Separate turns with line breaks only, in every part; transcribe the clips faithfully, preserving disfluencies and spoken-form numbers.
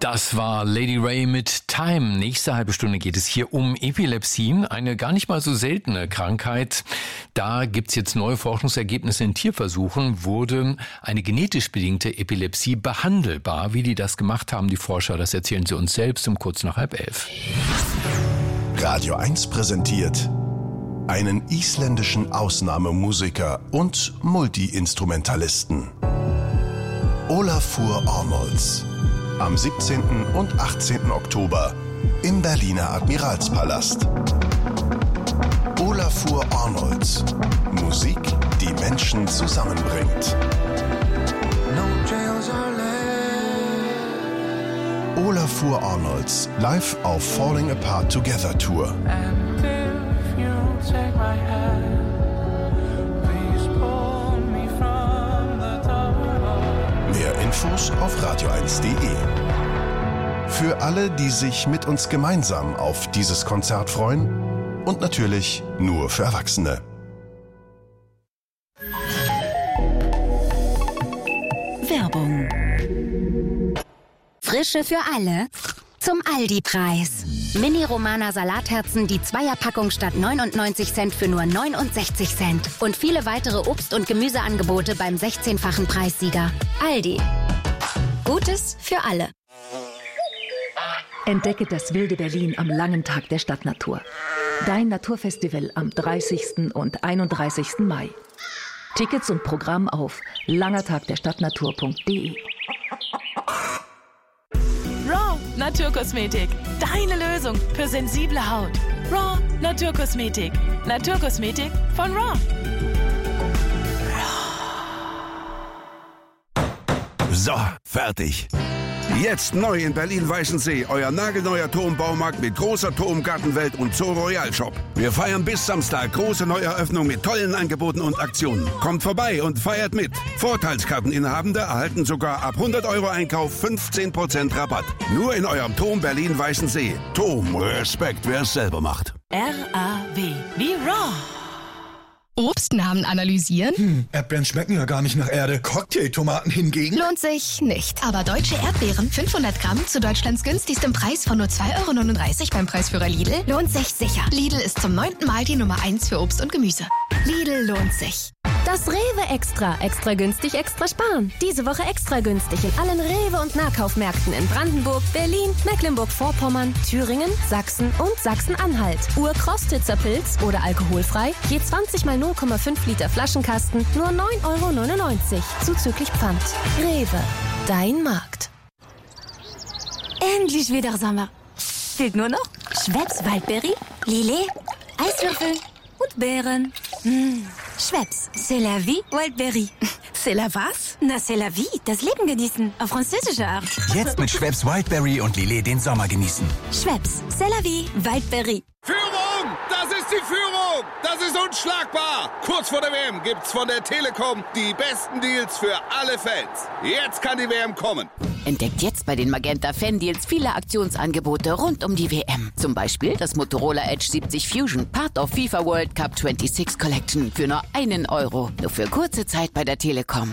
Das war Lady Ray mit Time. Nächste halbe Stunde geht es hier um Epilepsie, eine gar nicht mal so seltene Krankheit. Da gibt's jetzt neue Forschungsergebnisse. In Tierversuchen wurde eine genetisch bedingte Epilepsie behandelbar. Wie die das gemacht haben, die Forscher, das erzählen sie uns selbst um kurz nach halb elf.
Radio eins präsentiert einen isländischen Ausnahmemusiker und Multi-Instrumentalisten. Olafur Arnolds. Am siebzehnten und achtzehnten Oktober im Berliner Admiralspalast. Olafur Arnolds. Musik, die Menschen zusammenbringt. Olafur Arnolds live auf Falling Apart Together Tour. Mehr Infos auf radio eins punkt de. Für alle, die sich mit uns gemeinsam auf dieses Konzert freuen und natürlich nur für Erwachsene.
Werbung. Frische für alle zum Aldi-Preis. Mini-Romana Salatherzen, die Zweierpackung statt neunundneunzig Cent für nur neunundsechzig Cent. Und viele weitere Obst- und Gemüseangebote beim sechzehnfachen Preissieger. Aldi. Gutes für alle.
Entdecke das wilde Berlin am langen Tag der Stadtnatur. Dein Naturfestival am dreißigsten und einunddreißigsten Mai. Tickets und Programm auf langertagderstadtnatur punkt de.
Raw Naturkosmetik. Deine Lösung für sensible Haut. Raw Naturkosmetik. Naturkosmetik von Raw.
So, fertig. Jetzt neu in Berlin-Weißensee, euer nagelneuer Turmbaumarkt mit großer Turmgartenwelt und Zoo Royal Shop. Wir feiern bis Samstag große Neueröffnung mit tollen Angeboten und Aktionen. Kommt vorbei und feiert mit. Vorteilskarteninhabende erhalten sogar ab hundert Euro Einkauf fünfzehn Prozent Rabatt. Nur in eurem Turm Berlin-Weißensee. Turm, Respekt, wer es selber macht.
R A W wie Raw.
Obstnamen analysieren?
Hm, Erdbeeren schmecken ja gar nicht nach Erde. Cocktailtomaten hingegen?
Lohnt sich nicht. Aber deutsche Erdbeeren, fünfhundert Gramm, zu Deutschlands günstigstem Preis von nur zwei Euro neununddreißig beim Preisführer Lidl, lohnt sich sicher. Lidl ist zum neunten Mal die Nummer eins für Obst und Gemüse. Lidl lohnt sich.
Das Rewe Extra. Extra günstig, extra sparen. Diese Woche extra günstig in allen Rewe- und Nahkaufmärkten in Brandenburg, Berlin, Mecklenburg-Vorpommern, Thüringen, Sachsen und Sachsen-Anhalt. Ur-Krostitzer Pilz oder alkoholfrei, je zwanzig mal null Komma fünf Liter Flaschenkasten, nur neun Euro neunundneunzig, zuzüglich Pfand. Rewe, dein Markt.
Endlich wieder Sommer. Fehlt nur noch Schweppes Waldberry, Lillet, Eiswürfel und Beeren. Mmh. Schweppes, c'est la vie, Wildberry.
C'est la was?
Na, c'est la vie, das Leben genießen, auf französische Art.
Jetzt mit Schweppes Wildberry und Lillet den Sommer genießen.
Schweppes, c'est la vie, Wildberry.
Führung! Das ist die Führung! Das ist unschlagbar! Kurz vor der W M gibt's von der Telekom die besten Deals für alle Fans. Jetzt kann die W M kommen.
Entdeckt jetzt bei den Magenta Fan-Deals viele Aktionsangebote rund um die W M. Zum Beispiel das Motorola Edge siebzig Fusion, Part of FIFA World Cup sechsundzwanzig Collection für nur einen Euro. Nur für kurze Zeit bei der Telekom.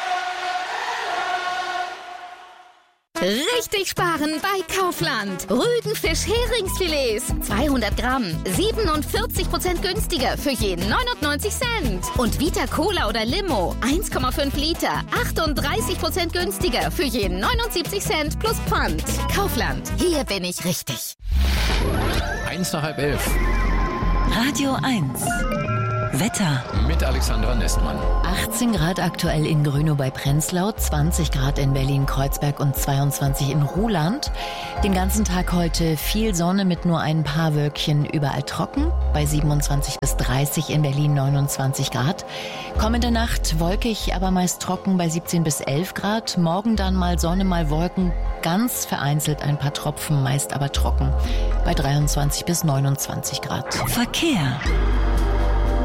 Richtig sparen bei Kaufland. Rügenfisch Heringsfilets. zweihundert Gramm. siebenundvierzig Prozent günstiger für jeden neunundneunzig Cent. Und Vita Cola oder Limo. eins Komma fünf Liter. achtunddreißig Prozent günstiger für jeden neunundsiebzig Cent plus Pfand. Kaufland. Hier bin ich richtig.
Eins nach halb elf.
Radio eins. Wetter.
Mit Alexandra Nestmann.
achtzehn Grad aktuell in Grünow bei Prenzlau, zwanzig Grad in Berlin-Kreuzberg und zweiundzwanzig in Ruhland. Den ganzen Tag heute viel Sonne mit nur ein paar Wölkchen, überall trocken. Bei siebenundzwanzig bis dreißig in Berlin neunundzwanzig Grad. Kommende Nacht wolkig, aber meist trocken bei siebzehn bis elf Grad. Morgen dann mal Sonne, mal Wolken. Ganz vereinzelt ein paar Tropfen, meist aber trocken. Bei dreiundzwanzig bis neunundzwanzig Grad.
Verkehr.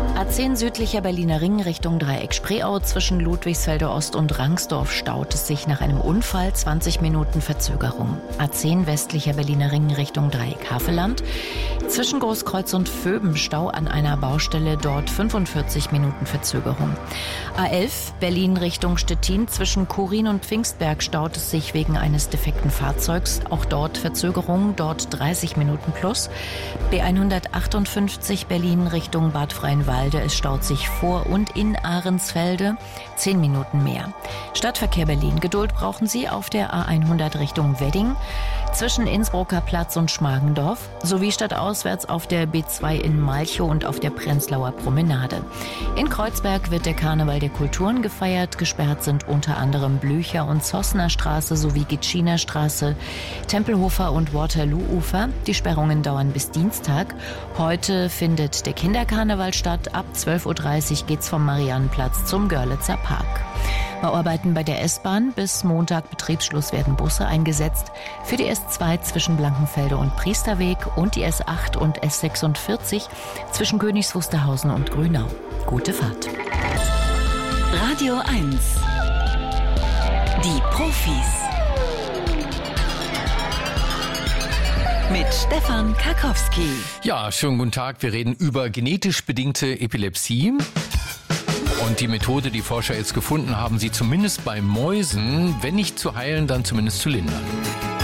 A zehn südlicher Berliner Ring Richtung Dreieck Spreeau. Zwischen Ludwigsfelde Ost und Rangsdorf staut es sich nach einem Unfall, zwanzig Minuten Verzögerung. A zehn westlicher Berliner Ring Richtung Dreieck Havelland. Zwischen Großkreuz und Vöben Stau an einer Baustelle, dort fünfundvierzig Minuten Verzögerung. A elf Berlin Richtung Stettin. Zwischen Kurin und Pfingstberg staut es sich wegen eines defekten Fahrzeugs. Auch dort Verzögerung, dort dreißig Minuten plus. B hundertachtundfünfzig Berlin Richtung Bad Freienwalde. Es staut sich vor und in Ahrensfelde, zehn Minuten mehr. Stadtverkehr Berlin. Geduld brauchen Sie auf der A hundert Richtung Wedding, zwischen Innsbrucker Platz und Schmargendorf, sowie stadtauswärts auf der B zwei in Malchow und auf der Prenzlauer Promenade. In Kreuzberg wird der Karneval der Kulturen gefeiert. Gesperrt sind unter anderem Blücher- und Zossner Straße sowie Gitschiner Straße, Tempelhofer und Waterloo-Ufer. Die Sperrungen dauern bis Dienstag. Heute findet der Kinderkarneval statt. Ab zwölf Uhr dreißig geht's vom Mariannenplatz zum Görlitzer Park. Bauarbeiten bei der S-Bahn. Bis Montag Betriebsschluss werden Busse eingesetzt. Für die S zwei zwischen Blankenfelde und Priesterweg und die S acht und S sechsundvierzig zwischen Königs Wusterhausen und Grünau. Gute Fahrt.
Radio eins. Die Profis. Mit Stefan Karkowski.
Ja, schönen guten Tag. Wir reden über genetisch bedingte Epilepsie. Und die Methode, die Forscher jetzt gefunden haben, sie zumindest bei Mäusen, wenn nicht zu heilen, dann zumindest zu lindern.